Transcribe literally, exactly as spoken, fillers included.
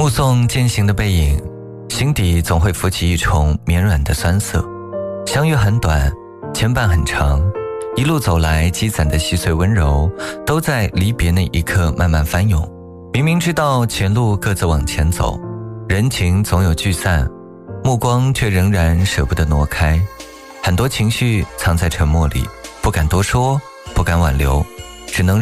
目送渐行的背影，心底总会浮起一重绵软的酸涩。相遇很短，牵绊很长，一路走来积攒的细碎温柔，都在离别那一刻慢慢翻涌。明明知道前路各自往前走，人情总有聚散，目光却仍然舍不得挪开。很多情绪藏在沉默里，不敢多说，不敢挽留，只能